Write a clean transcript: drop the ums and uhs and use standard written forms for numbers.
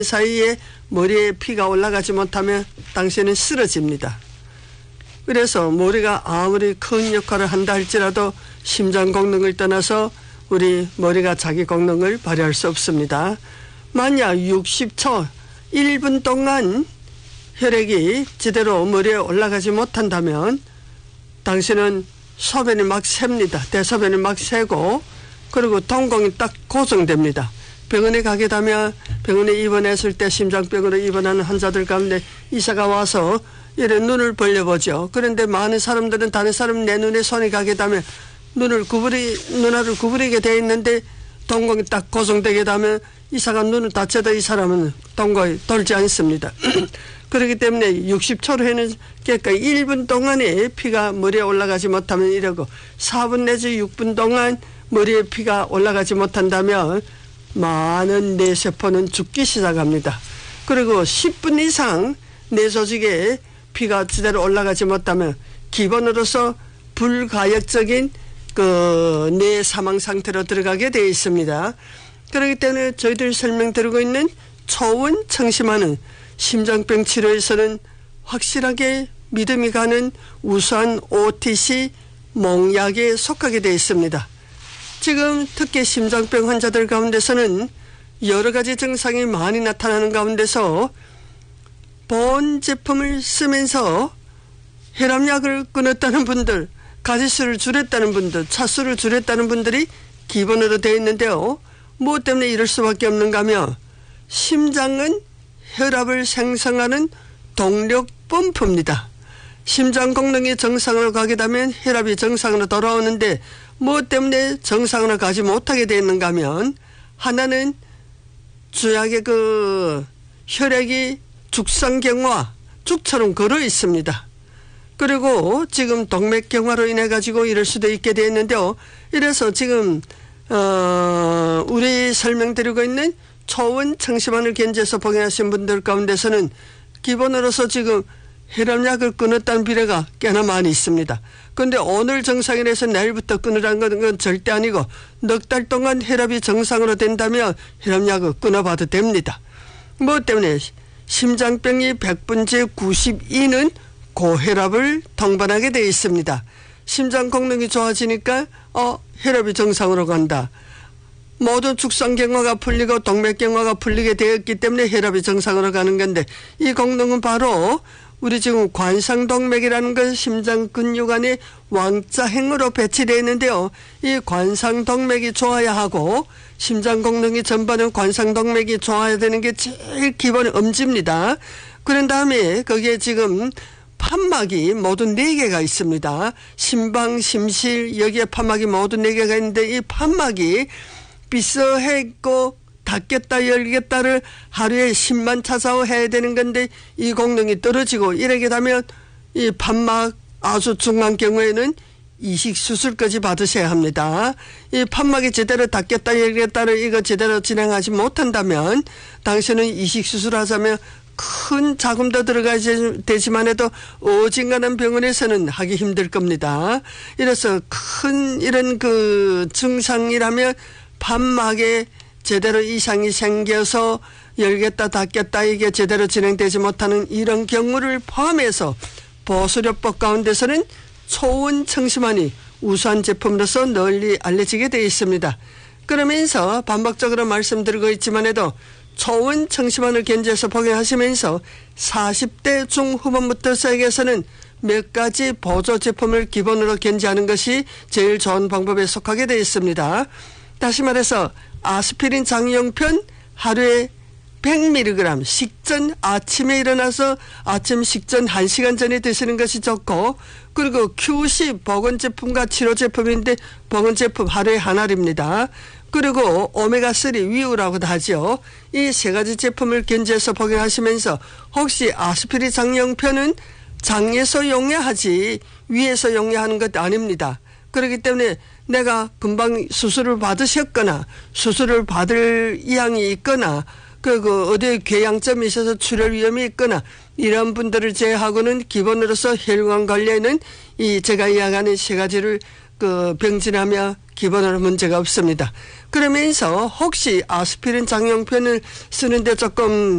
사이에 머리에 피가 올라가지 못하면 당신은 쓰러집니다. 그래서 머리가 아무리 큰 역할을 한다 할지라도 심장功能을 떠나서 우리 머리가 자기功能을 발휘할 수 없습니다. 만약 60초 1분 동안 혈액이 제대로 머리에 올라가지 못한다면 당신은 소변이 막 셉니다. 대소변이 막 새고 그리고 동공이 딱 고정됩니다. 병원에 가게 되면 병원에 입원했을 때 심장병으로 입원하는 환자들 가운데 의사가 와서 이래 눈을 벌려보죠. 그런데 많은 사람들은 다른 사람 내 눈에 손이 가게 되면 눈알을 구부리게 돼 있는데 동공이 딱 고정되게 되면 의사가 눈을 닫혀도 이 사람은 동공이 돌지 않습니다. 그렇기 때문에 60초로 해는 그러니까 1분 동안에 피가 머리에 올라가지 못하면 이러고 4분 내지 6분 동안 머리에 피가 올라가지 못한다면 많은 뇌세포는 죽기 시작합니다. 그리고 10분 이상 뇌 조직에 피가 제대로 올라가지 못하면 기본으로서 불가역적인 뇌 사망 상태로 들어가게 되어 있습니다. 그렇기 때문에 저희들이 설명드리고 있는 초원 청심환은 심장병 치료에서는 확실하게 믿음이 가는 우수한 OTC 몽약에 속하게 되어 있습니다. 지금 특히 심장병 환자들 가운데서는 여러 가지 증상이 많이 나타나는 가운데서 본 제품을 쓰면서 혈압약을 끊었다는 분들, 가지수를 줄였다는 분들, 차수를 줄였다는 분들이 기본으로 되어 있는데요. 무엇 때문에 이럴 수밖에 없는가 하면 심장은 혈압을 생성하는 동력 펌프입니다. 심장功能이 정상으로 가게 되면 혈압이 정상으로 돌아오는데 무엇 때문에 정상으로 가지 못하게 되어 있는가 하면 하나는 주약의 혈액이 죽상경화, 죽처럼 걸어 있습니다. 그리고 지금 동맥경화로 인해 가지고 이럴 수도 있게 되어 있는데요. 이래서 지금 우리 설명드리고 있는 초원 청심환을 견제해서 복용하신 분들 가운데서는 기본으로서 지금 혈압약을 끊었다는 비례가 꽤나 많이 있습니다. 그런데 오늘 정상이라서 내일부터 끊으라는 건 절대 아니고 넉 달 동안 혈압이 정상으로 된다면 혈압약을 끊어봐도 됩니다. 뭐 때문에 심장병이 100분째 92는 고혈압을 동반하게 되어 있습니다. 심장功能이 좋아지니까 혈압이 정상으로 간다. 모든 죽상경화가 풀리고 동맥경화가 풀리게 되었기 때문에 혈압이 정상으로 가는 건데 이功能은 바로 우리 지금 관상동맥이라는 건 심장 근육 안에 왕자행으로 배치되어 있는데요. 이 관상동맥이 좋아야 하고 심장功能이 전반은 관상동맥이 좋아야 되는 게 제일 기본 엄지입니다. 그런 다음에 거기에 지금 판막이 모두 4개가 있습니다. 심방, 심실 여기에 판막이 모두 4개가 있는데 이 판막이 비서했고 닫겠다 열겠다를 하루에 10만 차사오 해야 되는 건데 이功能이 떨어지고 이렇게 되면 이 판막 아주 중요한 경우에는 이식수술까지 받으셔야 합니다. 이 판막이 제대로 닫겠다 열겠다를 이거 제대로 진행하지 못한다면 당신은 이식수술 하자면 큰 자금도 들어가야 되지만 해도 어진간한 병원에서는 하기 힘들 겁니다. 이래서 큰 이런 증상이라면 판막에 제대로 이상이 생겨서 열겠다 닫겠다 이게 제대로 진행되지 못하는 이런 경우를 포함해서 보수요법 가운데서는 초원 청심환이 우수한 제품으로서 널리 알려지게 되어 있습니다. 그러면서 반복적으로 말씀드리고 있지만 해도 초원 청심환을 견제해서 복용하시면서 40대 중후반부터 세계에서는 몇 가지 보조 제품을 기본으로 견제하는 것이 제일 좋은 방법에 속하게 되어 있습니다. 다시 말해서 아스피린 장용편 하루에 100mg 식전 아침에 일어나서 아침 식전 1시간 전에 드시는 것이 좋고 그리고 QC 보건제품과 치료제품인데 보건제품 하루에 하나입니다. 그리고 오메가3 위우라고도 하죠. 이 3가지 제품을 견제해서 복용하시면서 혹시 아스피린 장용편은 장에서 용해하지 위에서 용해하는 것 아닙니다. 그렇기 때문에 내가 금방 수술을 받으셨거나 수술을 받을 의향이 있거나 어디에 궤양점이 있어서 출혈 위험이 있거나 이런 분들을 제외하고는 기본으로서 혈관 관리에는 이 제가 이야기하는 3가지를 병진하며 기본으로 문제가 없습니다. 그러면서 혹시 아스피린 장용편을 쓰는데 조금